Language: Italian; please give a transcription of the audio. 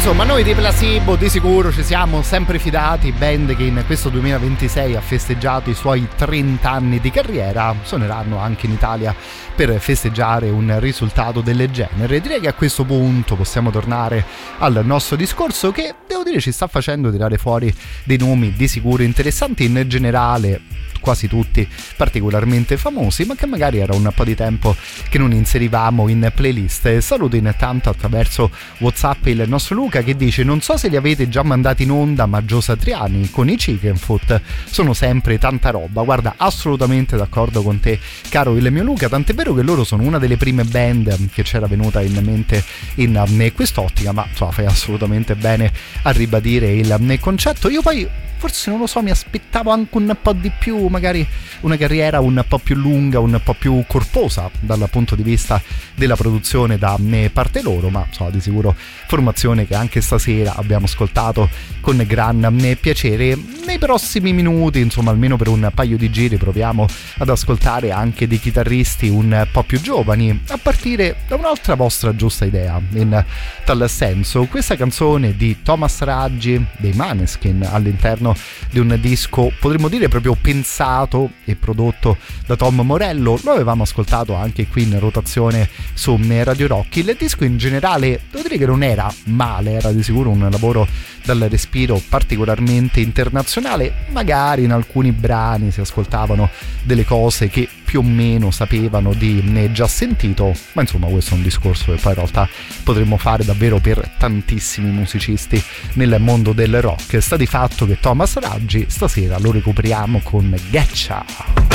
Insomma, noi dei Placebo di sicuro ci siamo sempre fidati, band che in questo 2026 ha festeggiato i suoi 30 anni di carriera, suoneranno anche in Italia per festeggiare un risultato del genere. Direi che a questo punto possiamo tornare al nostro discorso, che devo dire ci sta facendo tirare fuori dei nomi di sicuro interessanti, in generale quasi tutti particolarmente famosi, ma che magari era un po' di tempo che non inserivamo in playlist. Saluto intanto attraverso WhatsApp il nostro Luca, che dice: non so se li avete già mandati in onda, ma Gio Satriani con i Chicken Foot sono sempre tanta roba. Guarda, assolutamente d'accordo con te, caro il mio Luca, tant'è vero che loro sono una delle prime band che c'era venuta in mente in quest'ottica, ma insomma fai assolutamente bene a ribadire il concetto. Io poi forse, non lo so, mi aspettavo anche un po' di più, magari una carriera un po' più lunga, un po' più corposa dal punto di vista della produzione da parte loro, ma insomma di sicuro formazione che anche stasera abbiamo ascoltato con gran piacere. Nei prossimi minuti, insomma almeno per un paio di giri, proviamo ad ascoltare anche dei chitarristi un po' più giovani, a partire da un'altra vostra giusta idea in tal senso. Questa canzone di Thomas Raggi dei Maneskin all'interno di un disco, potremmo dire proprio pensato e prodotto da Tom Morello, lo avevamo ascoltato anche qui in rotazione su Radio Rock. Il disco in generale devo dire che non era male, era di sicuro un lavoro dal respiro particolarmente internazionale, magari in alcuni brani si ascoltavano delle cose che più o meno sapevano di già sentito, ma insomma questo è un discorso che poi in realtà potremmo fare davvero per tantissimi musicisti nel mondo del rock. Sta di fatto che Thomas Raggi stasera lo recuperiamo con Getcha.